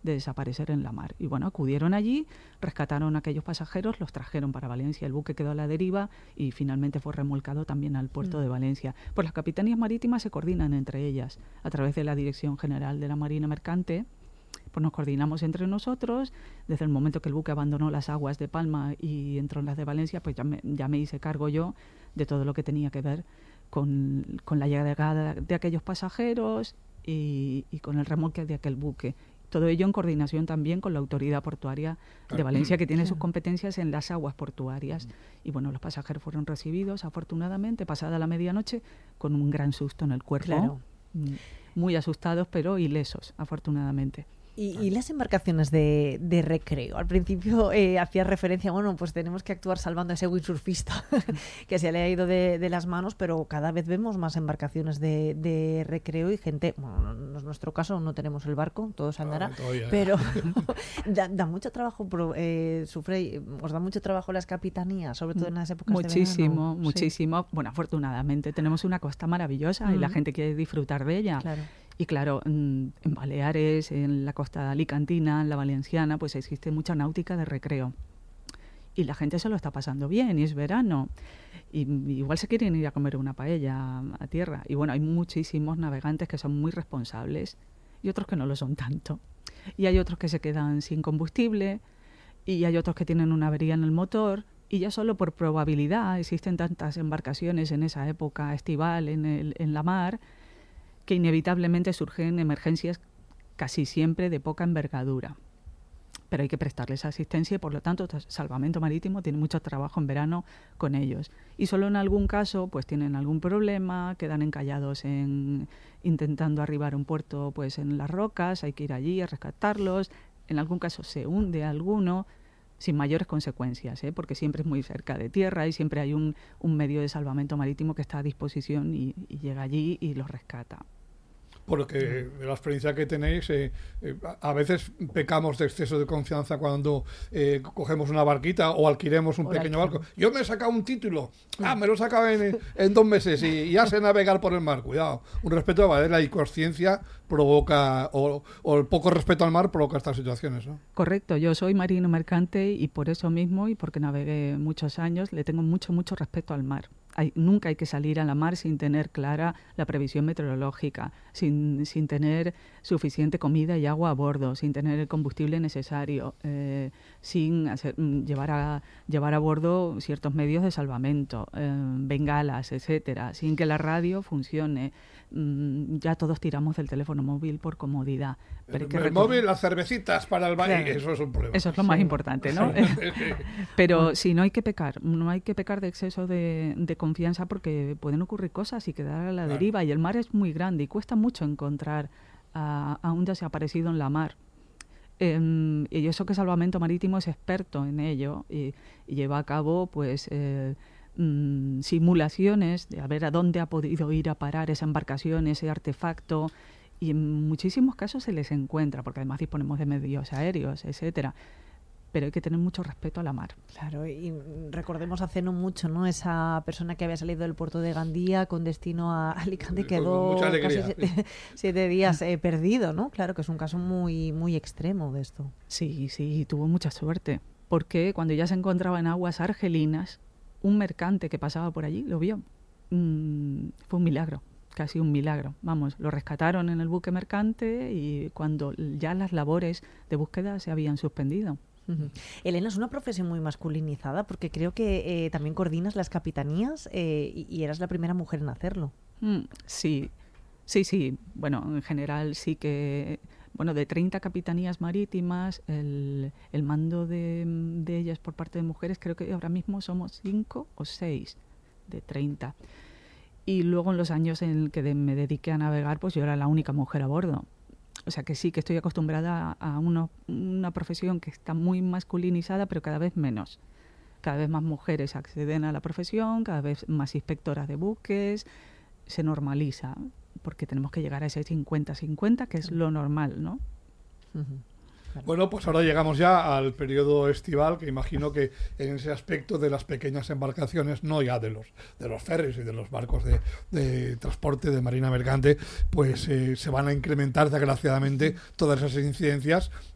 de desaparecer en la mar. Y bueno, acudieron allí, rescataron a aquellos pasajeros, los trajeron para Valencia. El buque quedó a la deriva y finalmente fue remolcado también al puerto de Valencia. Pues las capitanías marítimas se coordinan entre ellas a través de la Dirección General de la Marina Mercante. Pues nos coordinamos entre nosotros. Desde el momento que el buque abandonó las aguas de Palma y entró en las de Valencia, pues ya me hice cargo yo de todo lo que tenía que ver con la llegada de aquellos pasajeros y con el remolque de aquel buque. Todo ello en coordinación también con la Autoridad Portuaria de Valencia, que tiene sus competencias en las aguas portuarias. Y bueno, los pasajeros fueron recibidos, afortunadamente, pasada la medianoche, con un gran susto en el cuerpo. Claro. Muy asustados, pero ilesos, afortunadamente. Y las embarcaciones de recreo. Al principio hacía referencia, bueno, pues tenemos que actuar salvando a ese windsurfista que se le ha ido de las manos, pero cada vez vemos más embarcaciones de recreo y gente, bueno, no es nuestro caso, no tenemos el barco, todo se andará, pero da mucho trabajo, Sufrey, os da mucho trabajo las capitanías, sobre todo en las épocas de verano. Muchísimo. Sí. Bueno, afortunadamente tenemos una costa maravillosa y la gente quiere disfrutar de ella. Claro. Y claro, en Baleares, en la costa alicantina, en la valenciana, pues existe mucha náutica de recreo. Y la gente se lo está pasando bien, y es verano. Y igual se quieren ir a comer una paella a tierra. Y bueno, hay muchísimos navegantes que son muy responsables y otros que no lo son tanto. Y hay otros que se quedan sin combustible y hay otros que tienen una avería en el motor. Y ya solo por probabilidad, existen tantas embarcaciones en esa época estival en la mar, que inevitablemente surgen emergencias casi siempre de poca envergadura. Pero hay que prestarles asistencia y, por lo tanto, Salvamento Marítimo tiene mucho trabajo en verano con ellos. Y solo en algún caso pues tienen algún problema, quedan encallados intentando arribar un puerto pues en las rocas, hay que ir allí a rescatarlos. En algún caso se hunde alguno, sin mayores consecuencias, porque siempre es muy cerca de tierra y siempre hay un medio de salvamento marítimo que está a disposición y llega allí y los rescata. Porque de la experiencia que tenéis, a veces pecamos de exceso de confianza cuando cogemos una barquita o alquilemos un pequeño barco. Yo me he sacado un título, me lo he sacado en 2 meses y ya sé navegar por el mar. Cuidado, un respeto a la inconsciencia provoca, o el poco respeto al mar provoca estas situaciones, ¿no? Correcto, yo soy marino mercante y por eso mismo, y porque navegué muchos años, le tengo mucho respeto al mar. Nunca hay que salir a la mar sin tener clara la previsión meteorológica, sin tener suficiente comida y agua a bordo, sin tener el combustible necesario, sin llevar a bordo ciertos medios de salvamento, bengalas, etcétera, sin que la radio funcione. Ya todos tiramos del teléfono móvil por comodidad. Pero el móvil, las cervecitas para el baile, claro, eso es un problema. Eso es lo más importante, ¿no? Pero sí, no hay que pecar de exceso de confianza, porque pueden ocurrir cosas y quedar a la deriva, y el mar es muy grande y cuesta mucho encontrar a un desaparecido en la mar. Y eso que Salvamento Marítimo es experto en ello y lleva a cabo pues simulaciones de a ver a dónde ha podido ir a parar esa embarcación, ese artefacto, y en muchísimos casos se les encuentra, porque además disponemos de medios aéreos, etcétera. Pero hay que tener mucho respeto a la mar. Claro, y recordemos hace no mucho, ¿no? Esa persona que había salido del puerto de Gandía con destino a Alicante quedó casi 7 días perdido, ¿no? Claro que es un caso muy extremo de esto. Sí, tuvo mucha suerte, porque cuando ya se encontraba en aguas argelinas, un mercante que pasaba por allí lo vio. Fue un milagro, casi un milagro. Vamos, lo rescataron en el buque mercante y cuando ya las labores de búsqueda se habían suspendido. Uh-huh. Elena, es una profesión muy masculinizada, porque creo que también coordinas las capitanías y eras la primera mujer en hacerlo. Sí. Bueno, en general sí que... Bueno, de 30 capitanías marítimas, el mando de ellas por parte de mujeres, creo que ahora mismo somos 5 o 6 de 30. Y luego en los años en que me dediqué a navegar, pues yo era la única mujer a bordo. O sea que sí, que estoy acostumbrada a una profesión que está muy masculinizada, pero cada vez menos. Cada vez más mujeres acceden a la profesión, cada vez más inspectoras de buques, se normaliza, porque tenemos que llegar a ese 50-50, que es lo normal, ¿no? Uh-huh. Claro. Bueno, pues ahora llegamos ya al periodo estival, que imagino que en ese aspecto de las pequeñas embarcaciones, no ya de los ferries y de los barcos de transporte de marina mercante, pues se van a incrementar desgraciadamente todas esas incidencias,